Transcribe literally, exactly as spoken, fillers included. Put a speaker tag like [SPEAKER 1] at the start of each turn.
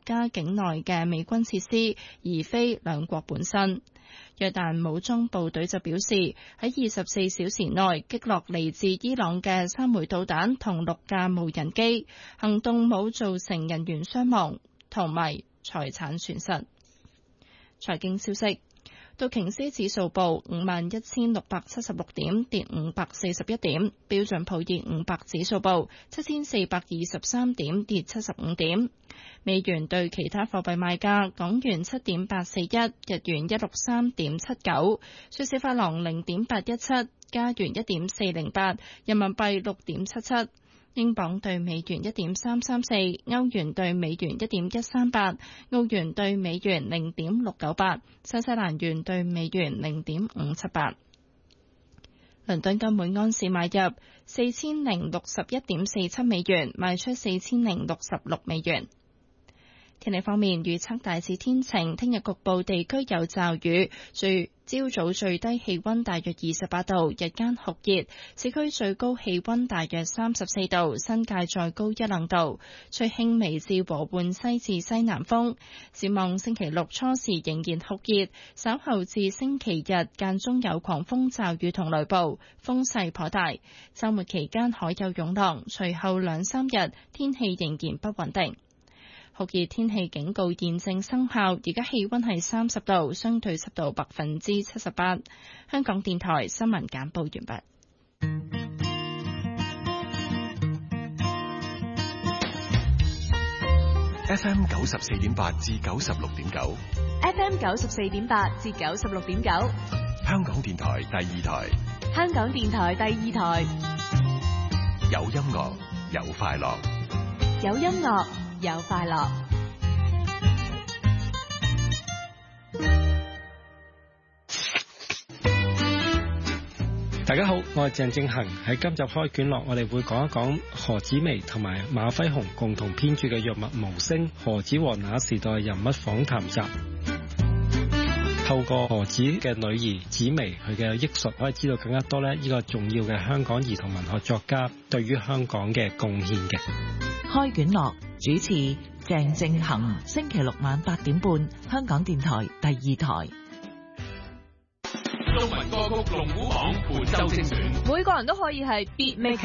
[SPEAKER 1] 家境內嘅美軍設施，而非兩國本身。約旦武裝部隊就表示，喺二十四小時內擊落嚟自伊朗嘅三枚導彈同六架無人機，行動冇造成人員傷亡同埋財產損失。財經消息。道瓊斯指數報五萬一千六百七十六點，跌五百四十一點。標準普爾五百指數報七千四百二十三點，跌七十五點。美元對其他貨幣賣價：港元七點八四一，日元一六三點七九，瑞士法郎零點八一七，加元一點四零八，人民幣六點七七。英鎊對美元一點三三四，歐元對美元一點一三八，澳元對美元零點六九八，新西蘭元對美元零點五七八。倫敦金每安士買入四千零六十一點四七美元，賣出四千零六十六美元。天氣方面，預測大致天晴，聽日局部地區有驟雨。最朝早最低氣溫大約二十八度，日間酷熱，市區最高氣溫大約三十四度，新界再高一兩度。吹輕微至和緩西至西南風。展望星期六初時仍然酷熱，稍後至星期日間中有狂風驟雨同雷暴，風勢頗大。週末期間海有湧浪，隨後兩三日天氣仍然不穩定。酷熱天氣警告現正生效，而家氣溫係三十度，相對濕度百分之七十八。香港電台新聞簡報完畢。
[SPEAKER 2] F M 九十四點八至九十六點九
[SPEAKER 3] ，F M 九十四點八至九十六點九，
[SPEAKER 2] 香港電台第二台，
[SPEAKER 3] 香港電台第二台，
[SPEAKER 2] 有音樂有快樂，
[SPEAKER 3] 有音樂。有快樂。
[SPEAKER 4] 大家好，我係鄭正恒。喺今集開卷樂，我哋會講一講何紫薇同埋馬輝鴻共同編著嘅藥物無聲何紫和那時代人物訪談集。透過何紫嘅女兒紫薇佢嘅憶述，可以知道更加多呢呢個重要嘅香港兒童文學作家對於香港嘅貢獻嘅。
[SPEAKER 5] 開卷樂主持鄭正恒，星期六晚八點半，香港電台第二台。
[SPEAKER 6] 中文歌曲龍虎榜本周精選，
[SPEAKER 3] 每個人都可以係 beat maker。